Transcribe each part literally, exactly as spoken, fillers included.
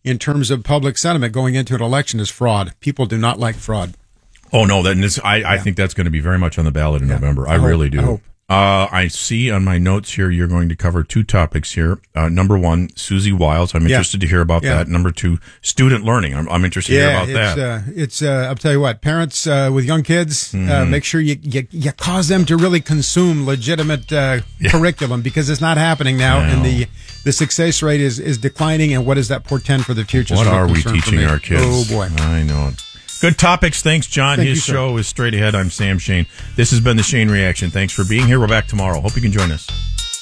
in terms of public sentiment going into an election is fraud. People do not like fraud. Oh, no, that is, I, yeah. I think that's going to be very much on the ballot in yeah. November. I, I hope, really do. I hope. Uh, I see on my notes here you're going to cover two topics here. Uh, number one, Susie Wiles. I'm yeah. interested to hear about yeah. that. Number two, student learning. I'm, I'm interested yeah, to hear about it's, that. Uh, it's, uh, I'll tell you what, parents uh, with young kids, Mm-hmm. uh, make sure you, you you cause them to really consume legitimate uh, Yeah. curriculum, because it's not happening now, and the the success rate is, is declining. And what does that portend for the future? What So are we concern for teaching me. our kids? Oh boy. I know it. Good topics. Thanks, John. Thank His you, sir. show is straight ahead. I'm Sam Shane. This has been the Shane Reaction. Thanks for being here. We're back tomorrow. Hope you can join us.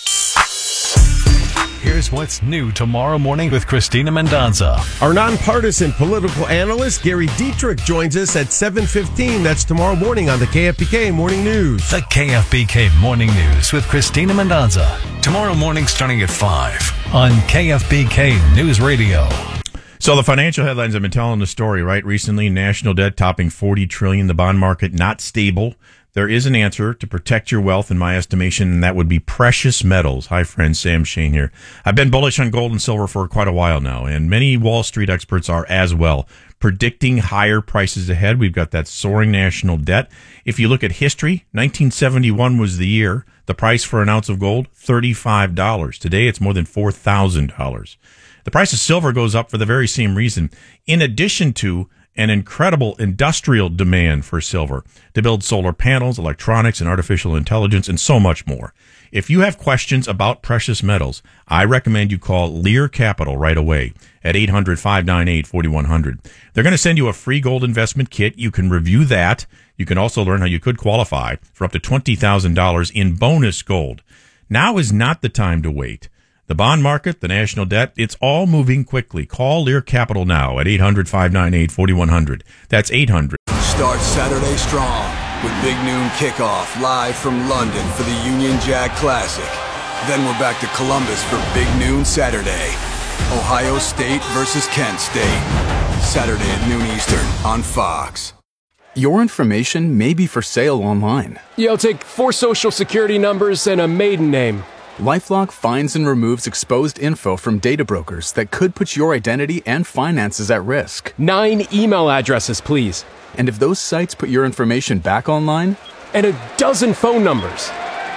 Here's what's new tomorrow morning with Christina Mendonza. Our nonpartisan political analyst, Gary Dietrich, joins us at seven fifteen. That's tomorrow morning on the K F B K Morning News. The K F B K Morning News with Christina Mendonza. Tomorrow morning starting at five on K F B K News Radio. So the financial headlines have been telling the story, right? Recently, national debt topping forty trillion dollars, the bond market not stable. There is an answer to protect your wealth, in my estimation, and that would be precious metals. Hi, friends. Sam Shane here. I've been bullish on gold and silver for quite a while now, and many Wall Street experts are as well, predicting higher prices ahead. We've got that soaring national debt. If you look at history, nineteen seventy-one was the year. The price for an ounce of gold, thirty-five dollars. Today, it's more than four thousand dollars. The price of silver goes up for the very same reason, in addition to an incredible industrial demand for silver to build solar panels, electronics, and artificial intelligence, and so much more. If you have questions about precious metals, I recommend you call Lear Capital right away at eight hundred, five nine eight, four one zero zero. They're going to send you a free gold investment kit. You can review that. You can also learn how you could qualify for up to twenty thousand dollars in bonus gold. Now is not the time to wait. The bond market, the national debt, it's all moving quickly. Call Lear Capital now at eight hundred, five nine eight, four one zero zero. That's eight hundred. Start Saturday strong with Big Noon Kickoff live from London for the Union Jack Classic. Then we're back to Columbus for Big Noon Saturday. Ohio State versus Kent State. Saturday at noon Eastern on Fox. Your information may be for sale online. Yeah, I'll take four social security numbers and a maiden name. LifeLock finds and removes exposed info from data brokers that could put your identity and finances at risk. Nine email addresses, please. And if those sites put your information back online? And a dozen phone numbers.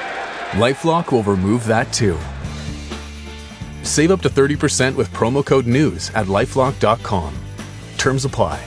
LifeLock will remove that too. Save up to thirty percent with promo code NEWS at lifelock dot com. Terms apply.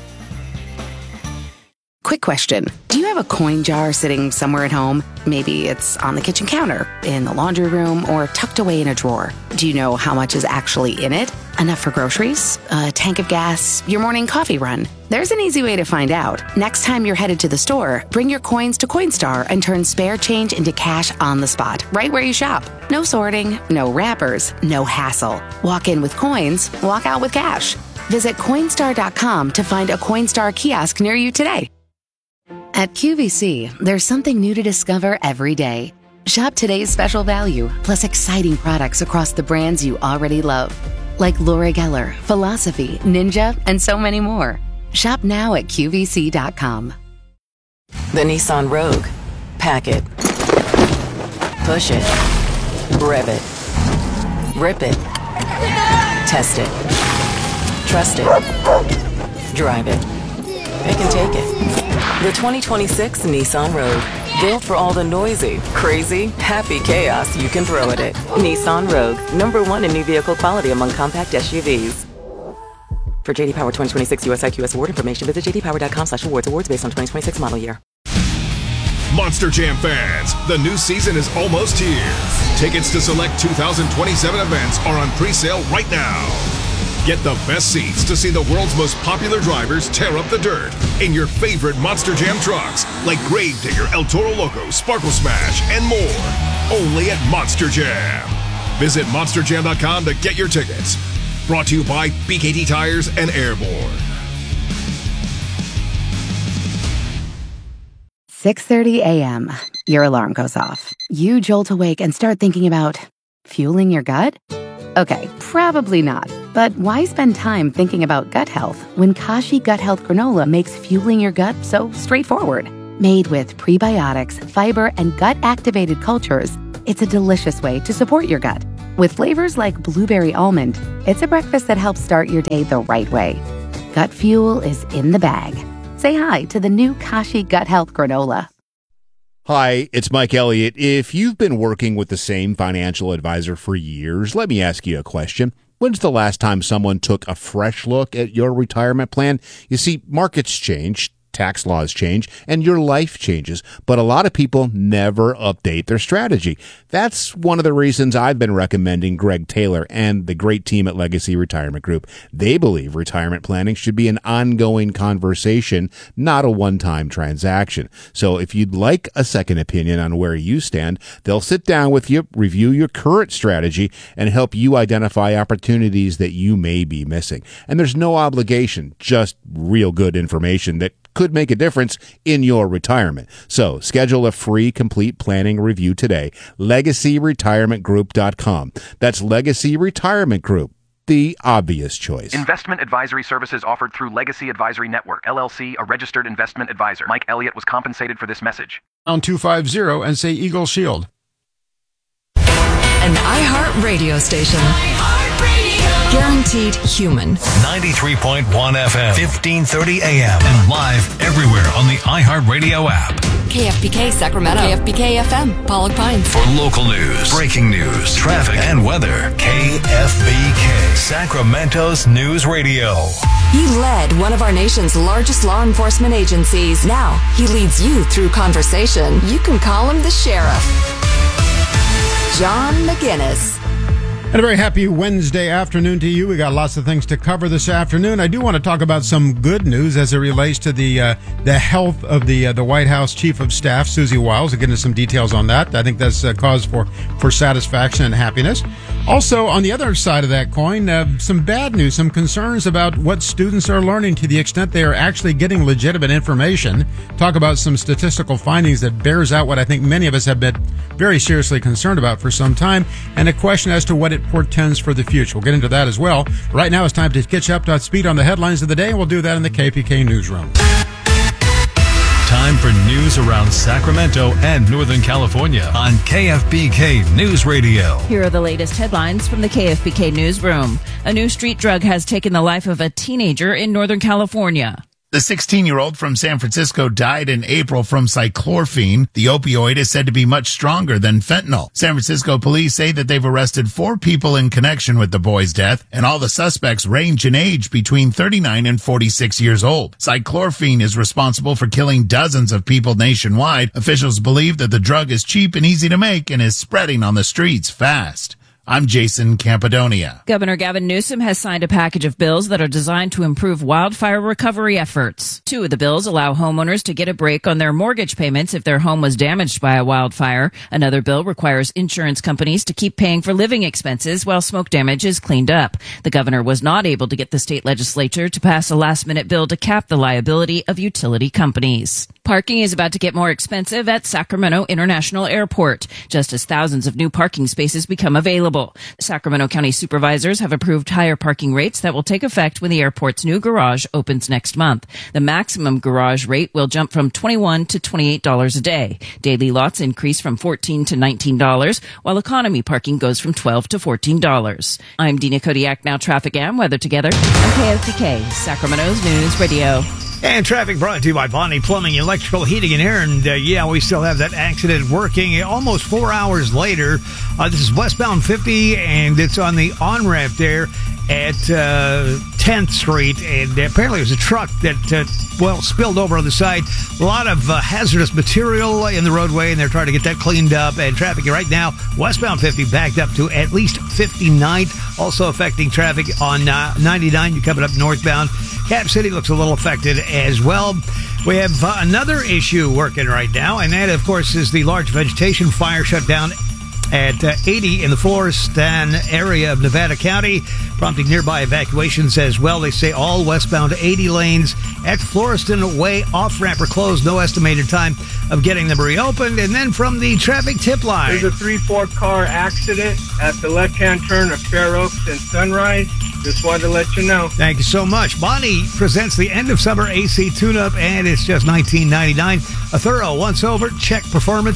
Quick question. Do you have a coin jar sitting somewhere at home? Maybe it's on the kitchen counter, in the laundry room, or tucked away in a drawer. Do you know how much is actually in it? Enough for groceries, a tank of gas, your morning coffee run? There's an easy way to find out. Next time you're headed to the store, bring your coins to Coinstar and turn spare change into cash on the spot, right where you shop. No sorting, no wrappers, no hassle. Walk in with coins, walk out with cash. Visit Coinstar dot com to find a Coinstar kiosk near you today. At Q V C, there's something new to discover every day. Shop today's special value, plus exciting products across the brands you already love, like Laura Geller, Philosophy, Ninja, and so many more. Shop now at Q V C dot com. The Nissan Rogue. Pack it. Push it. Rev it. Rip it. Test it. Trust it. Drive it. Pick and take it. The twenty twenty-six Nissan Rogue. Built for all the noisy, crazy, happy chaos you can throw at it. Nissan Rogue. Number one in new vehicle quality among compact S U Vs. For J D Power twenty twenty-six U S I Q S award information, visit j d power dot com slash awards. Awards based on twenty twenty-six model year. Monster Jam fans, the new season is almost here. Tickets to select two thousand twenty-seven events are on pre-sale right now. Get the best seats to see the world's most popular drivers tear up the dirt in your favorite Monster Jam trucks, like Gravedigger, El Toro Loco, Sparkle Smash, and more. Only at Monster Jam. Visit monster jam dot com to get your tickets. Brought to you by B K T Tires and Airborne. six thirty a.m. Your alarm goes off. You jolt awake and start thinking about fueling your gut? Okay, probably not. But why spend time thinking about gut health when Kashi Gut Health Granola makes fueling your gut so straightforward? Made with prebiotics, fiber, and gut-activated cultures, it's a delicious way to support your gut. With flavors like blueberry almond, it's a breakfast that helps start your day the right way. Gut Fuel is in the bag. Say hi to the new Kashi Gut Health Granola. Hi, it's Mike Elliott. If you've been working with the same financial advisor for years, let me ask you a question. When's the last time someone took a fresh look at your retirement plan? You see, markets change, tax laws change, and your life changes, but a lot of people never update their strategy. That's one of the reasons I've been recommending Greg Taylor and the great team at Legacy Retirement Group. They believe retirement planning should be an ongoing conversation, not a one-time transaction. So if you'd like a second opinion on where you stand, they'll sit down with you, review your current strategy, and help you identify opportunities that you may be missing. And there's no obligation, just real good information that could make a difference in your retirement. So schedule a free complete planning review today. legacy retirement group dot com. That's Legacy Retirement Group, the obvious choice. Investment advisory services offered through Legacy Advisory Network, L L C, a registered investment advisor. Mike Elliott was compensated for this message. On two five zero and say Eagle Shield. An iHeart radio station. Guaranteed human. ninety-three point one F M, fifteen thirty A M, and live everywhere on the iHeartRadio app. K F B K Sacramento. K F B K F M, Pollock Pines. For local news, breaking news, traffic, and weather, K F B K, Sacramento's news radio. He led one of our nation's largest law enforcement agencies. Now he leads you through conversation. You can call him the sheriff. John McGinnis. And a very happy Wednesday afternoon to you. We got lots of things to cover this afternoon. I do want to talk about some good news as it relates to the uh, the health of the uh, the White House Chief of Staff, Susie Wiles. I'll get into some details on that. I think that's a cause for, for satisfaction and happiness. Also, on the other side of that coin, uh, some bad news, some concerns about what students are learning to the extent they are actually getting legitimate information. Talk about some statistical findings that bears out what I think many of us have been very seriously concerned about for some time, and a question as to what it portends for the future. We'll get into that as well. Right now it's time to catch up to speed on the headlines of the day, and we'll do that in the K F B K newsroom. Time for news around Sacramento and Northern California on K F B K News Radio. Here are the latest headlines from the K F B K newsroom. A new street drug has taken the life of a teenager in Northern California. The sixteen-year-old from San Francisco died in April from cyclorphine. The opioid is said to be much stronger than fentanyl. San Francisco police say that they've arrested four people in connection with the boy's death, and all the suspects range in age between thirty-nine and forty-six years old. Cyclorphine is responsible for killing dozens of people nationwide. Officials believe that the drug is cheap and easy to make and is spreading on the streets fast. I'm Jason Campadonia. Governor Gavin Newsom has signed a package of bills that are designed to improve wildfire recovery efforts. Two of the bills allow homeowners to get a break on their mortgage payments if their home was damaged by a wildfire. Another bill requires insurance companies to keep paying for living expenses while smoke damage is cleaned up. The governor was not able to get the state legislature to pass a last-minute bill to cap the liability of utility companies. Parking is about to get more expensive at Sacramento International Airport, just as thousands of new parking spaces become available. Sacramento County supervisors have approved higher parking rates that will take effect when the airport's new garage opens next month. The maximum garage rate will jump from twenty-one dollars to twenty-eight dollars a day. Daily lots increase from fourteen dollars to nineteen dollars, while economy parking goes from twelve dollars to fourteen dollars. I'm Dina Kodiak, now traffic and weather together on K F B K, Sacramento's News Radio. And traffic brought to you by Bonnie Plumbing, Electrical, Heating, and Air. And, uh, yeah, we still have that accident working almost four hours later. Uh, this is westbound fifty, and it's on the on-ramp there at uh, tenth Street. And apparently it was a truck that, uh, well, spilled over on the side. A lot of uh, hazardous material in the roadway, and they're trying to get that cleaned up. And traffic right now, westbound fifty backed up to at least fifty-ninth. Also affecting traffic on uh, ninety-nine. You're coming up northbound. Cap City looks a little affected as well. We have uh, another issue working right now, and that, of course, is the large vegetation fire shut down at uh, eighty in the Florestan area of Nevada County, prompting nearby evacuations as well. They say all westbound eighty lanes at Florestan Way off-ramp are closed. No estimated time of getting them reopened. And then from the traffic tip line. There's a three four car accident at the left-hand turn of Fair Oaks and Sunrise. Just wanted to let you know. Thank you so much. Bonnie presents the end of summer A C tune-up, and it's just nineteen ninety-nine. A thorough once-over check performance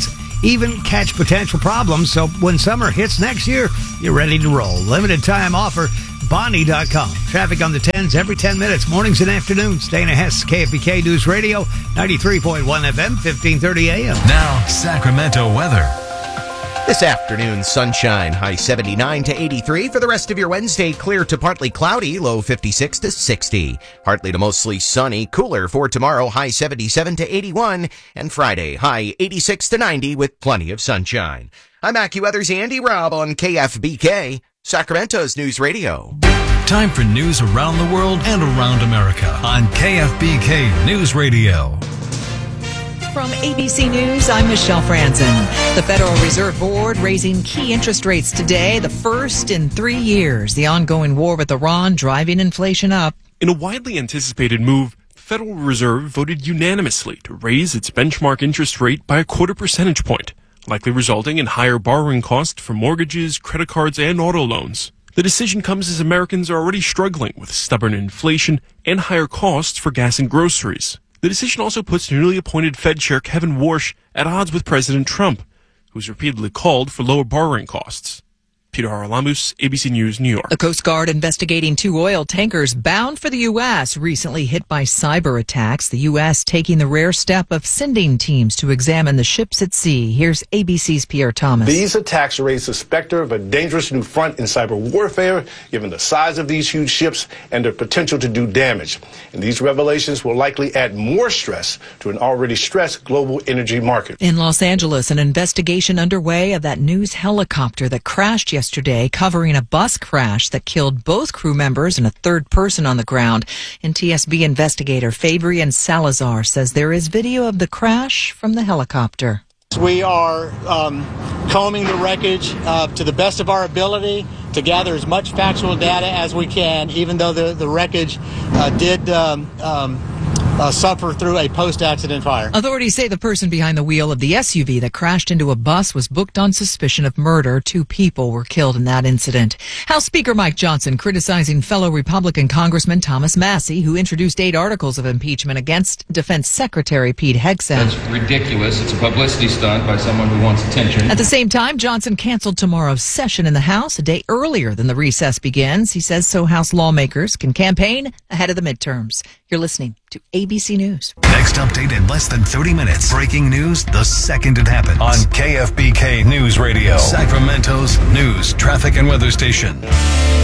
even catch potential problems. So when summer hits next year, you're ready to roll. Limited time offer, Bonnie dot com. Traffic on the tens every ten minutes, mornings and afternoons. Dana Hess, K F B K News Radio, ninety-three point one F M, fifteen thirty A M. Now, Sacramento weather. This afternoon, sunshine, high seventy-nine to eighty-three. For the rest of your Wednesday, clear to partly cloudy, low fifty-six to sixty. Partly to mostly sunny, cooler for tomorrow, high seventy-seven to eighty-one. And Friday, high eighty-six to ninety with plenty of sunshine. I'm AccuWeather's Andy Robb on K F B K, Sacramento's News Radio. Time for news around the world and around America on K F B K News Radio. From A B C News, I'm Michelle Franzen. The Federal Reserve Board raising key interest rates today, the first in three years. The ongoing war with Iran driving inflation up. In a widely anticipated move, the Federal Reserve voted unanimously to raise its benchmark interest rate by a quarter percentage point, likely resulting in higher borrowing costs for mortgages, credit cards, and auto loans. The decision comes as Americans are already struggling with stubborn inflation and higher costs for gas and groceries. The decision also puts newly appointed Fed Chair Kevin Warsh at odds with President Trump, who's repeatedly called for lower borrowing costs. Peter Haralamus, A B C News, New York. The Coast Guard investigating two oil tankers bound for the U S recently hit by cyber attacks. The U S taking the rare step of sending teams to examine the ships at sea. Here's A B C's Pierre Thomas. These attacks raise the specter of a dangerous new front in cyber warfare, given the size of these huge ships and their potential to do damage. And these revelations will likely add more stress to an already stressed global energy market. In Los Angeles, an investigation underway of that news helicopter that crashed yesterday. Yesterday, covering a bus crash that killed both crew members and a third person on the ground. N T S B investigator Fabian Salazar says there is video of the crash from the helicopter. We are um, combing the wreckage uh, to the best of our ability to gather as much factual data as we can, even though the, the wreckage uh, did um, um, Uh, suffer through a post-accident fire. Authorities say the person behind the wheel of the S U V that crashed into a bus was booked on suspicion of murder. Two people were killed in that incident. House Speaker Mike Johnson criticizing fellow Republican Congressman Thomas Massie, who introduced eight articles of impeachment against Defense Secretary Pete Hegseth. That's ridiculous. It's a publicity stunt by someone who wants attention. At the same time, Johnson canceled tomorrow's session in the House a day earlier than the recess begins. He says so House lawmakers can campaign ahead of the midterms. You're listening to A B C News. Next update in less than thirty minutes. Breaking news the second it happens. On K F B K News Radio, Sacramento's news, traffic, and weather station.